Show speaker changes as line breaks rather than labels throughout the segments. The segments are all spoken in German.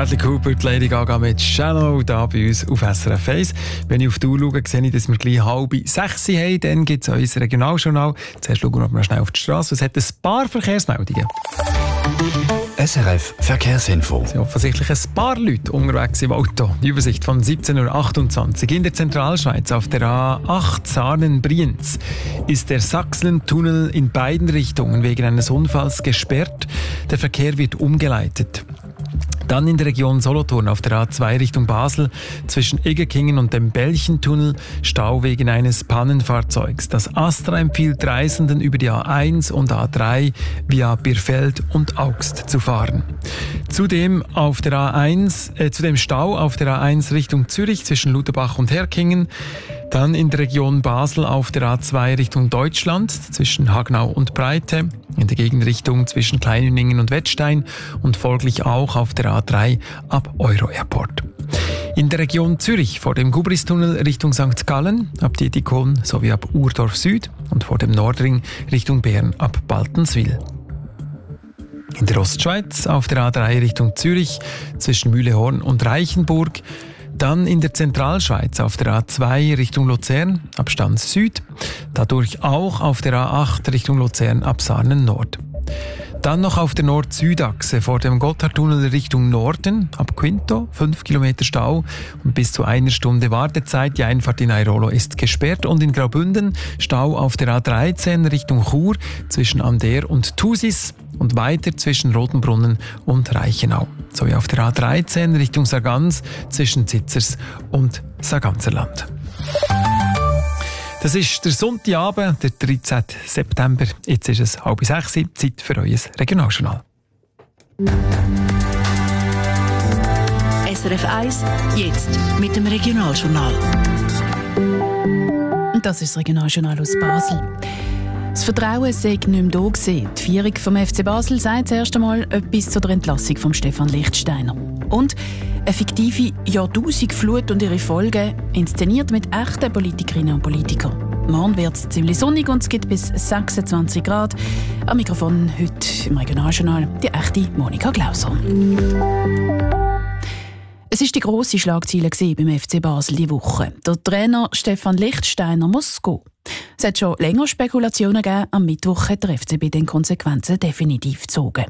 Bradley Cooper, die Lady Gaga mit «Shallow» da bei uns auf SRF 1. Wenn ich auf die Uhr schaue, sehe ich, dass wir gleich 5:30 haben. Dann gibt es unser Regionaljournal. Zuerst schauen wir noch schnell auf die Straße. Es hat ein paar Verkehrsmeldungen.
SRF Verkehrsinfo.
Es sind offensichtlich ein paar Leute unterwegs im Auto. Die Übersicht von 17:28 Uhr. In der Zentralschweiz auf der A8 Sarnen-Brienz ist der Sachsentunnel in beiden Richtungen wegen eines Unfalls gesperrt. Der Verkehr wird umgeleitet. Dann in der Region Solothurn auf der A2 Richtung Basel zwischen Egerkingen und dem Belchentunnel Stau wegen eines Pannenfahrzeugs. Das Astra empfiehlt Reisenden über die A1 und A3 via Birfeld und Augst zu fahren. Zudem zudem Stau auf der A1 Richtung Zürich zwischen Lutherbach und Herkingen. Dann in der Region Basel auf der A2 Richtung Deutschland zwischen Hagnau und Breite, in der Gegenrichtung zwischen Kleinhüningen und Wettstein und folglich auch auf der A3 ab Euro-Airport. In der Region Zürich vor dem Gubristunnel Richtung St. Gallen ab Dietikon sowie ab Urdorf Süd und vor dem Nordring Richtung Bern ab Baltenswil. In der Ostschweiz auf der A3 Richtung Zürich zwischen Mühlehorn und Reichenburg. Dann in der Zentralschweiz auf der A2 Richtung Luzern ab Stans Süd, dadurch auch auf der A8 Richtung Luzern ab Sarnen Nord. Dann noch auf der Nord-Süd-Achse vor dem Gotthardtunnel Richtung Norden ab Quinto 5 Kilometer Stau und bis zu 1 Stunde Wartezeit. Die Einfahrt in Airolo ist gesperrt und in Graubünden Stau auf der A13 Richtung Chur zwischen Ander und Thusis und weiter zwischen Rotenbrunnen und Reichenau. Sowie auf der A13 Richtung Sargans zwischen Zitzers und Sarganserland. Das ist der Sonntagabend, der 13. September. Jetzt ist es 5:30 Uhr, Zeit für euer Regionaljournal.
SRF 1, jetzt mit dem Regionaljournal.
Und das ist das Regionaljournal aus Basel. Das Vertrauen sei nicht mehr da gewesen. Die Führung vom FC Basel sagt das erste Mal etwas zu der Entlassung von Stefan Lichtsteiner. Und eine fiktive Jahrtausendflut und ihre Folgen, inszeniert mit echten Politikerinnen und Politikern. Morgen wird es ziemlich sonnig und es gibt bis 26 Grad. Am Mikrofon heute im Regionaljournal die echte Monika Glauser. Es war die grosse Schlagzeile beim FC Basel diese Woche. Der Trainer Stefan Lichtsteiner muss gehen. Es hat schon länger Spekulationen gegeben. Am Mittwoch hat der FCB den Konsequenzen definitiv gezogen.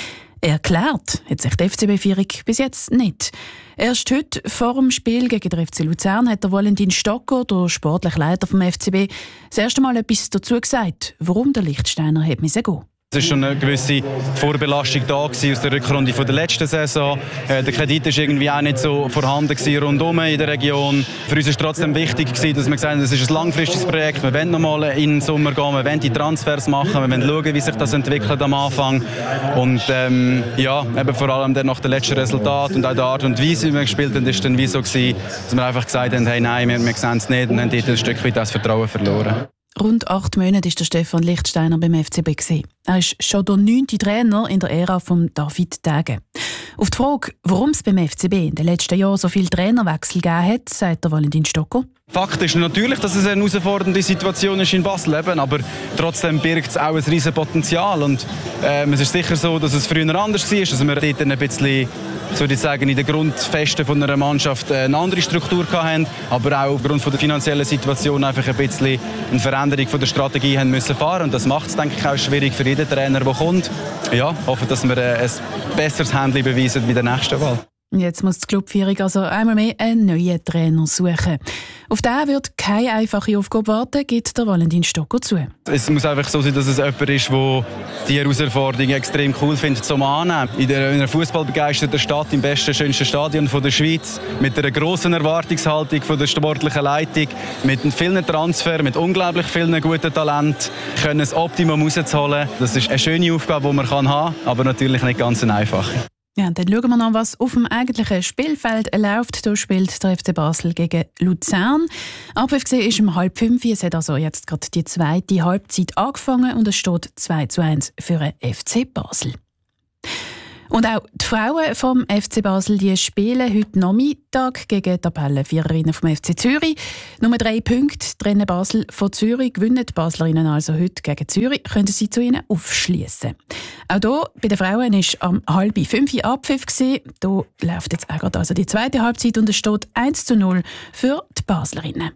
Erklärt hat sich die FCB-Führung bis jetzt nicht. Erst heute, vor dem Spiel gegen den FC Luzern, hat der Valentin Stocker, der sportliche Leiter vom FCB, das erste Mal etwas dazu gesagt, warum der Lichtsteiner gehen musste.
Es war schon eine gewisse Vorbelastung da aus der Rückrunde der letzten Saison. Der Kredit war irgendwie auch nicht so vorhanden rundherum in der Region. Für uns war es trotzdem wichtig, dass wir gesagt haben, es ist ein langfristiges Projekt. Wir wollen nochmal in den Sommer gehen, wir wollen die Transfers machen, wir wollen schauen, wie sich das entwickelt am Anfang. Und eben vor allem dann nach dem letzten Resultat und auch der Art und Weise, wie wir gespielt haben, ist dann wie so gewesen, dass wir einfach gesagt haben, hey, nein, wir sehen es nicht und haben dort ein Stück weit das Vertrauen verloren.
Rund 8 Monate war der Stefan Lichtsteiner beim FCB. Er ist schon der 9. Trainer in der Ära von David Degen. Auf die Frage, warum es beim FCB in den letzten Jahren so viele Trainerwechsel gegeben hat, sagt der Valentin Stocker.
Fakt ist natürlich, dass es eine herausfordernde Situation ist in Basel, aber trotzdem birgt es auch ein riesen Potenzial. Und es ist sicher so, dass es früher anders war, dass wir dort ein bisschen, würde ich sagen, in den Grundfesten von einer Mannschaft eine andere Struktur hatten, aber auch aufgrund der finanziellen Situation einfach ein bisschen eine Veränderung von der Strategie haben müssen fahren. Und das macht es, denke ich, auch schwierig für jeden Trainer, der kommt. Ja, hoffe, dass wir ein besseres Handling beweisen bei der nächsten Wahl.
Jetzt muss die Clubführung also einmal mehr einen neuen Trainer suchen. Auf den wird keine einfache Aufgabe warten, gibt der Valentin Stocker zu.
Es muss einfach so sein, dass es jemand ist, der die Herausforderung extrem cool findet zum Annehmen. In einer fußballbegeisterten Stadt, im besten, schönsten Stadion der Schweiz, mit einer grossen Erwartungshaltung von der sportlichen Leitung, mit vielen Transfers, mit unglaublich vielen guten Talenten, können das Optimum rauszuholen. Das ist eine schöne Aufgabe, die man haben kann, aber natürlich nicht ganz eine einfache.
Ja, und dann schauen wir noch, was auf dem eigentlichen Spielfeld läuft. Da spielt der FC Basel gegen Luzern. Abpfiff ist um 4:30. Es hat also jetzt gerade die zweite Halbzeit angefangen und es steht 2:1 für den FC Basel. Und auch die Frauen vom FC Basel die spielen heute Nachmittag gegen die Tabellenführerinnen vom FC Zürich. Nur 3 Punkte trennen Basel von Zürich. Gewinnen die Baslerinnen also heute gegen Zürich, können sie zu ihnen aufschliessen. Auch hier bei den Frauen war am 4:30 Abpfiff. Hier läuft jetzt auch gerade also die zweite Halbzeit und es steht 1:0 für die Baslerinnen.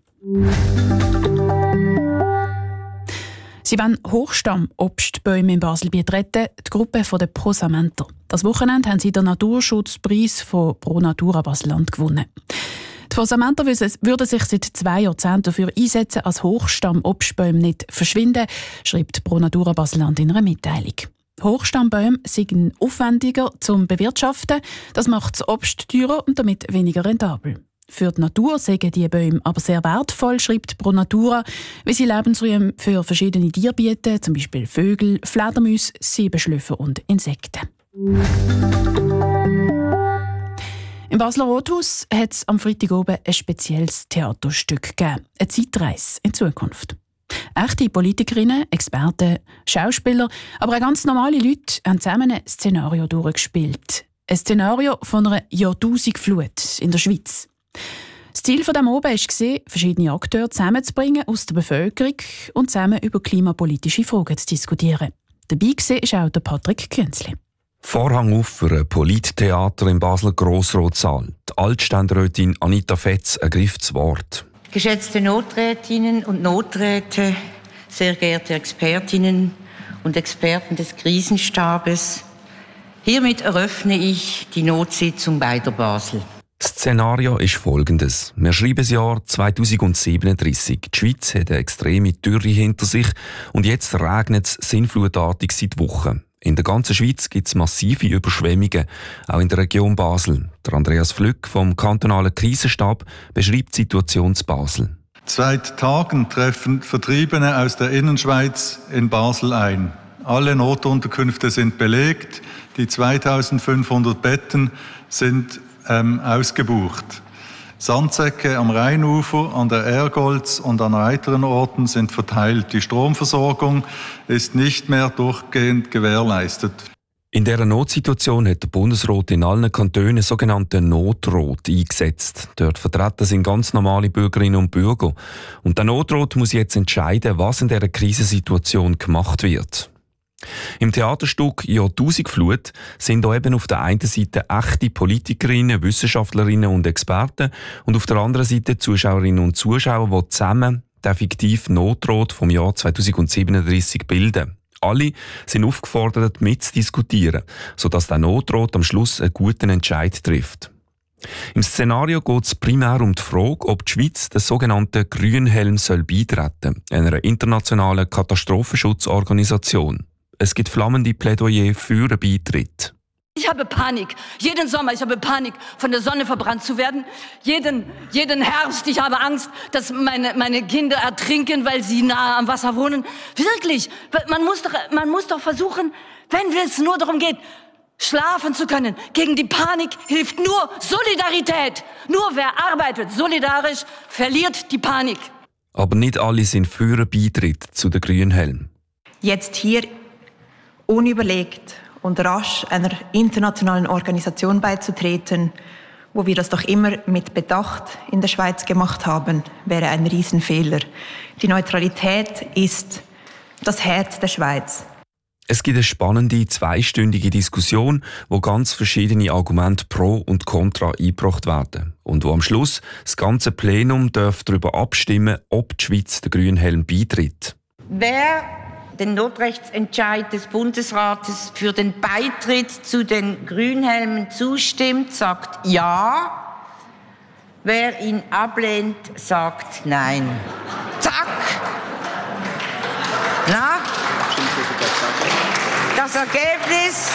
Sie wollen Hochstamm-Obstbäume in Baselbiet retten, die Gruppe der Prosamenter. Das Wochenende haben sie den Naturschutzpreis von Pro Natura Baselland gewonnen. Die Prosamenter würden sich seit 2 Jahrzehnten dafür einsetzen, als Hochstamm-Obstbäume nicht verschwinden, schreibt Pro Natura Baselland in einer Mitteilung. Hochstammbäume sind aufwendiger zum Bewirtschaften, das macht das Obst teurer und damit weniger rentabel. Für die Natur sind die Bäume aber sehr wertvoll, schreibt Pro Natura, weil sie Lebensräume für verschiedene Tiere bieten, zum Beispiel Vögel, Fledermäuse, Siebenschlüpfer und Insekten. Im Basler Rothaus hat es am Freitag oben ein spezielles Theaterstück gegeben, eine Zeitreise in die Zukunft. Echte Politikerinnen, Experten, Schauspieler, aber auch ganz normale Leute haben zusammen ein Szenario durchgespielt. Ein Szenario von einer Jahrtausendflut in der Schweiz. Das Ziel von dem oben war, verschiedene Akteure zusammenzubringen aus der Bevölkerung und zusammen über klimapolitische Fragen zu diskutieren. Dabei war auch der Patrick Künzli.
Vorhang auf für ein Polittheater im Basler Grossrotsaal. Die Altständerätin Anita Fetz ergriff das Wort.
Geschätzte Noträtinnen und Noträte, sehr geehrte Expertinnen und Experten des Krisenstabes, hiermit eröffne ich die Notsitzung bei der Basel.
Das Szenario ist folgendes. Wir schreiben das Jahr 2037. Die Schweiz hat eine extreme Dürre hinter sich und jetzt regnet es sinnflutartig seit Wochen. In der ganzen Schweiz gibt es massive Überschwemmungen, auch in der Region Basel. Der Andreas Flück vom kantonalen Krisenstab beschreibt die Situation in Basel.
Seit Tagen treffen Vertriebene aus der Innenschweiz in Basel ein. Alle Notunterkünfte sind belegt. Die 2500 Betten sind ausgebucht. Sandsäcke am Rheinufer, an der Ergolz und an weiteren Orten sind verteilt. Die Stromversorgung ist nicht mehr durchgehend gewährleistet.
In dieser Notsituation hat der Bundesrat in allen Kantonen sogenannten Notrat eingesetzt. Dort vertreten sind ganz normale Bürgerinnen und Bürger. Und der Notrat muss jetzt entscheiden, was in dieser Krisensituation gemacht wird. Im Theaterstück Jahrtausendflut sind da eben auf der einen Seite echte Politikerinnen, Wissenschaftlerinnen und Experten und auf der anderen Seite Zuschauerinnen und Zuschauer, die zusammen den fiktiven Notrat vom Jahr 2037 bilden. Alle sind aufgefordert, mitzudiskutieren, sodass der Notrat am Schluss einen guten Entscheid trifft. Im Szenario geht es primär um die Frage, ob die Schweiz den sogenannten Grünhelm beitreten soll, einer internationalen Katastrophenschutzorganisation. Es gibt flammende Plädoyer für einen Beitritt.
Ich habe Panik. Jeden Sommer, ich habe Panik, von der Sonne verbrannt zu werden. Jeden Herbst, ich habe Angst, dass meine Kinder ertrinken, weil sie nahe am Wasser wohnen. Wirklich, man muss doch versuchen, wenn es nur darum geht, schlafen zu können. Gegen die Panik hilft nur Solidarität. Nur wer arbeitet solidarisch, verliert die Panik.
Aber nicht alle sind für einen Beitritt zu den Grünhelmen.
Jetzt hier unüberlegt und rasch einer internationalen Organisation beizutreten, wo wir das doch immer mit Bedacht in der Schweiz gemacht haben, wäre ein Riesenfehler. Die Neutralität ist das Herz der Schweiz.
Es gibt eine spannende 2-stündige Diskussion, wo ganz verschiedene Argumente pro und contra eingebracht werden. Und wo am Schluss das ganze Plenum darüber abstimmen, ob die Schweiz den Grünhelm beitritt.
Wer den Notrechtsentscheid des Bundesrates für den Beitritt zu den Grünhelmen zustimmt, sagt Ja. Wer ihn ablehnt, sagt Nein. Zack! Na? Das Ergebnis?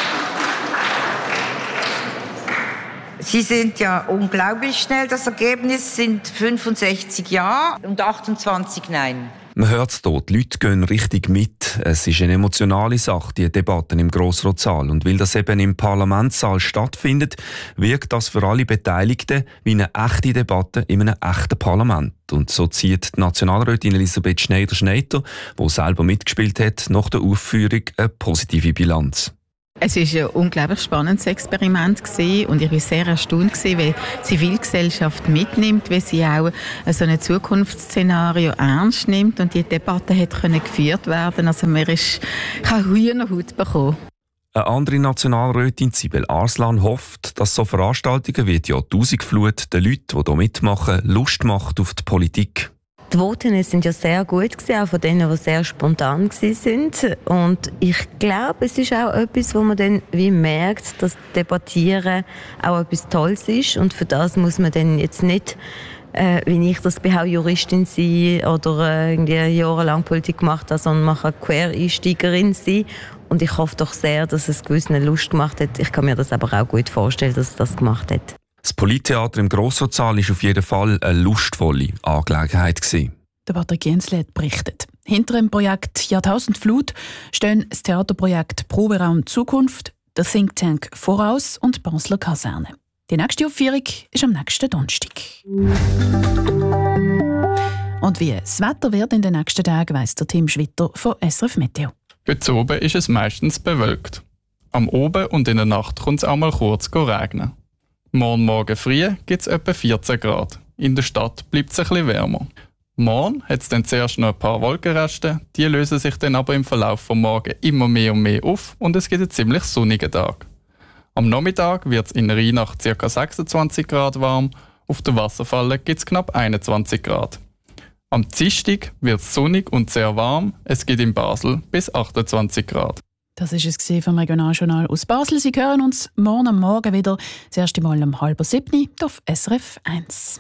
Sie sind ja unglaublich schnell. Das Ergebnis sind 65 Ja und 28 Nein.
Man hört es hier, die Leute gehen richtig mit. Es ist eine emotionale Sache, die Debatten im Grossrotsaal. Und weil das eben im Parlamentssaal stattfindet, wirkt das für alle Beteiligten wie eine echte Debatte in einem echten Parlament. Und so zieht die Nationalrätin Elisabeth Schneider-Schneider, die selber mitgespielt hat, nach der Aufführung eine positive Bilanz.
Es war ein unglaublich spannendes Experiment und ich war sehr erstaunt, wie die Zivilgesellschaft mitnimmt, wie sie auch so ein Zukunftsszenario ernst nimmt und die Debatte hätte geführt werden. Also mir ist keine Hühnerhaut bekommen.
Eine andere Nationalrätin, Sibel Arslan, hofft, dass so Veranstaltungen wie die Jahrtausendflut den Leuten, die hier mitmachen, Lust macht auf die Politik.
Die Voten sind ja sehr gut gewesen, auch von denen, die sehr spontan waren. Und ich glaube, es ist auch etwas, wo man dann wie merkt, dass Debattieren auch etwas Tolles ist. Und für das muss man dann jetzt nicht, wie ich das bin, auch Juristin sein oder irgendwie jahrelang Politik gemacht habe, sondern man kann Quereinsteigerin sein. Und ich hoffe doch sehr, dass es gewissen Lust gemacht hat. Ich kann mir das aber auch gut vorstellen, dass es das gemacht hat.
Das Polittheater im Grossratssaal war auf jeden Fall eine lustvolle Angelegenheit.
Der Patrick Jensle hat berichtet. Hinter dem Projekt Jahrtausendflut stehen das Theaterprojekt Proberaum Zukunft, der Think Tank Voraus und die Basler Kaserne. Die nächste Aufführung ist am nächsten Donnerstag. Und wie das Wetter wird in den nächsten Tagen, weiss der Tim Schwitter von SRF Meteo.
Heute oben ist es meistens bewölkt. Am Oben und in der Nacht kommt es auch mal kurz regnen. Morgen früh gibt es etwa 14 Grad. In der Stadt bleibt es ein bisschen wärmer. Morgen hat es dann zuerst noch ein paar Wolkenreste, die lösen sich dann aber im Verlauf des Morgens immer mehr und mehr auf und es gibt einen ziemlich sonnigen Tag. Am Nachmittag wird es in Rheinach ca. 26 Grad warm, auf der Wasserfalle gibt es knapp 21 Grad. Am Dienstag wird es sonnig und sehr warm, es geht in Basel bis 28 Grad.
Das war es vom Regionaljournal aus Basel. Sie hören uns morgen am Morgen wieder, das erste Mal um 6:30 auf SRF 1.